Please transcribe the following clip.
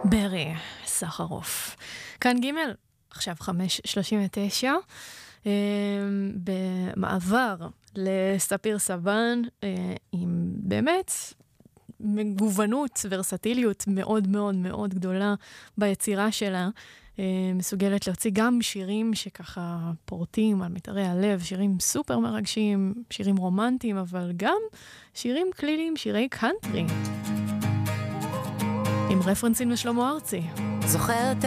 ברי סחרוף. כאן ג' עכשיו 5:39, במעבר לספיר סבן, עם באמת מגוונות, ורסטיליות מאוד מאוד מאוד גדולה ביצירה שלה, מסוגלת להוציא גם שירים שככה פורטים על מיתרי הלב, שירים סופר מרגשים, שירים רומנטיים, אבל גם שירים כלילים, שירי קאנטרי. עם רפרנסים לשלמה ארצי. זוכרת